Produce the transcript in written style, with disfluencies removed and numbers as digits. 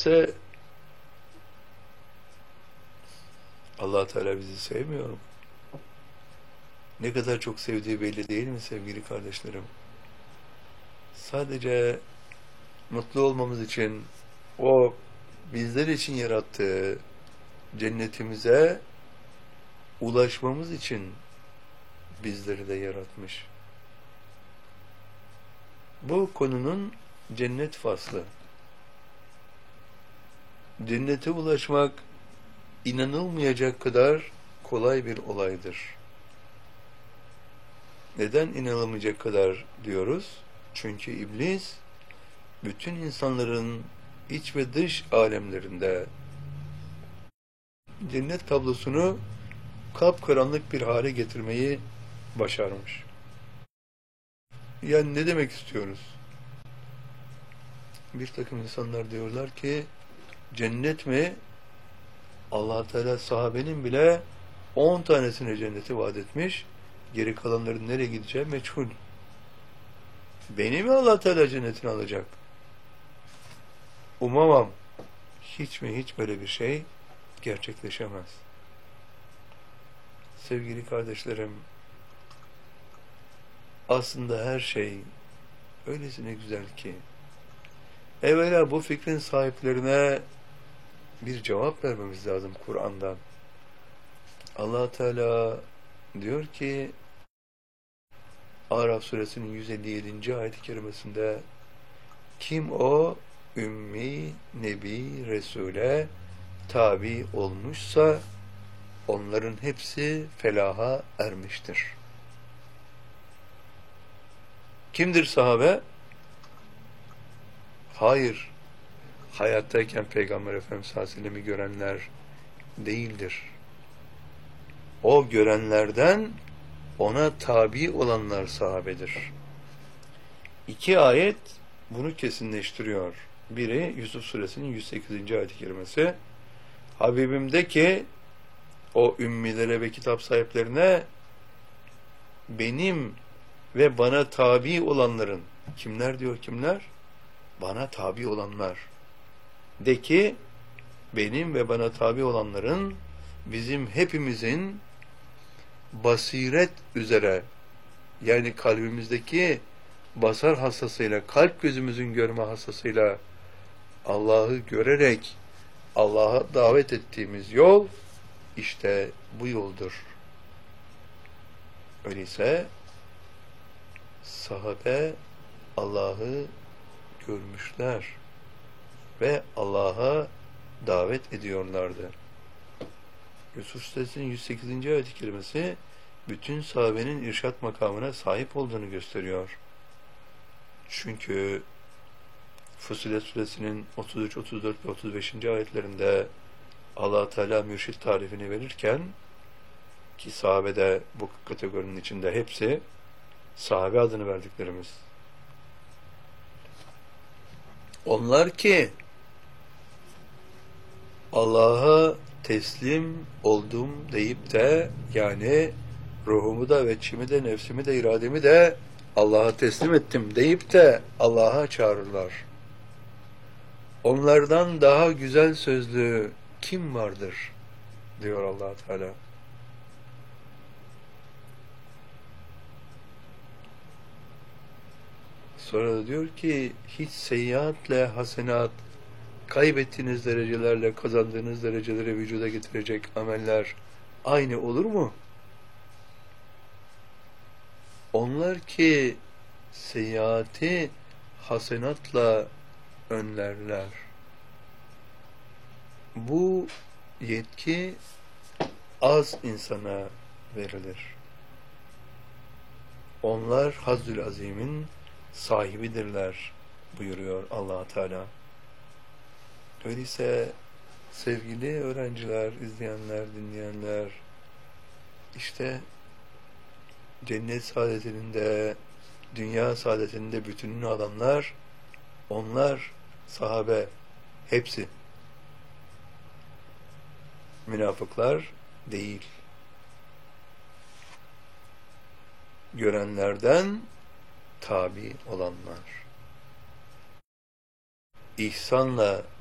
ise Allah Teala bizi sevmiyor mu? Ne kadar çok sevdiği belli değil mi sevgili kardeşlerim? Sadece mutlu olmamız için, o bizler için yarattığı cennetimize ulaşmamız için bizleri de yaratmış. Bu konunun cennet faslı. Cennete ulaşmak inanılmayacak kadar kolay bir olaydır. Neden inanılmayacak kadar diyoruz? Çünkü iblis bütün insanların iç ve dış alemlerinde cennet tablosunu kapkaranlık bir hale getirmeyi başarmış. Yani ne demek istiyoruz? Bir takım insanlar diyorlar ki cennet mi? Allah Teala sahabenin bile 10 tanesine cenneti vaat etmiş. Geri kalanların nereye gideceği meçhul. Beni mi Allah Teala cennetine alacak? Umamam. Hiç mi hiç böyle bir şey gerçekleşemez. Sevgili kardeşlerim, aslında her şey öylesine güzel ki evvela bu fikrin sahiplerine bir cevap vermemiz lazım Kur'an'dan. Allah Teala diyor ki Araf suresinin 157. ayet-i kerimesinde kim o ümmi nebi Resul'e tabi olmuşsa onların hepsi felaha ermiştir. Kimdir sahabe? Hayır, hayattayken Peygamber Efendimiz sallallahu aleyhi ve sellem'i görenler değildir. O görenlerden ona tabi olanlar sahabedir. 2 ayet bunu kesinleştiriyor. Biri Yusuf suresinin 108. ayet-i kerimesi. Habibim de ki o ümmilere ve kitap sahiplerine benim ve bana tabi olanların, kimler diyor kimler? Bana tabi olanlar. De ki benim ve bana tabi olanların bizim hepimizin basiret üzere, yani kalbimizdeki basar hassasıyla, kalp gözümüzün görme hassasıyla Allah'ı görerek Allah'a davet ettiğimiz yol işte bu yoldur. Öyleyse sahabe Allah'ı görmüşler ve Allah'a davet ediyorlardı. Yusuf Suresinin 108. ayet-i kerimesi bütün sahabenin irşat makamına sahip olduğunu gösteriyor. Çünkü Fussilet Suresinin 33, 34 ve 35. ayetlerinde Allah Teala mürşit tarifini verirken ki sahabede bu kategorinin içinde hepsi sahabe adını verdiklerimiz. Onlar ki Allah'a teslim oldum deyip de yani ruhumu da ve içimi de nefsimi de irademi de Allah'a teslim ettim deyip de Allah'a çağırırlar. Onlardan daha güzel sözlü kim vardır? Diyor Allah Teala. Sonra da diyor ki hiç seyyiatle hasenat, kaybettiğiniz derecelerle kazandığınız dereceleri vücuda getirecek ameller aynı olur mu? Onlar ki seyyiati hasenatla önlerler. Bu yetki az insana verilir. Onlar Hazzül Azim'in sahibidirler buyuruyor Allah Teala. Öyleyse sevgili öğrenciler, izleyenler, dinleyenler, işte cennet saadetinin de dünya saadetinin de bütününü alanlar, onlar sahabe, hepsi. Münafıklar değil. Görenlerden tabi olanlar. İhsanla